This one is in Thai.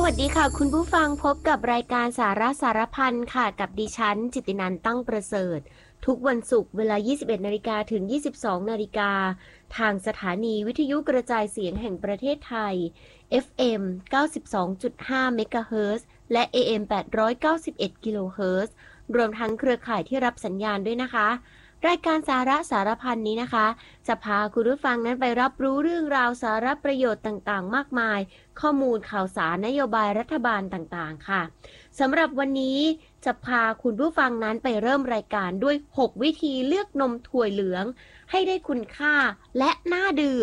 วัสดีค่ะคุณผู้ฟังพบกับรายการสาระสารพันค่ะกับดิฉันจิตตินันท์ตั้งประเสริฐทุกวันศุกร์เวลา 21 นาฬิกาถึง 22 นาฬิกาทางสถานีวิทยุกระจายเสียงแห่งประเทศไทย FM 92.5 เมกะเฮิรตซ์และ AM 891 กิโลเฮิรตซ์รวมทั้งเครือข่ายที่รับสัญญาณด้วยนะคะรายการสาระสารพันนี้นะคะจะพาคุณผู้ฟังนั้นไปรับรู้เรื่องราวสาระประโยชน์ต่างๆมากมายข้อมูลข่าวสารนโยบายรัฐบาลต่างๆค่ะสำหรับวันนี้จะพาคุณผู้ฟังนั้นไปเริ่มรายการด้วย6วิธีเลือกนมถั่วเหลืองให้ได้คุณค่าและน่าดื่ม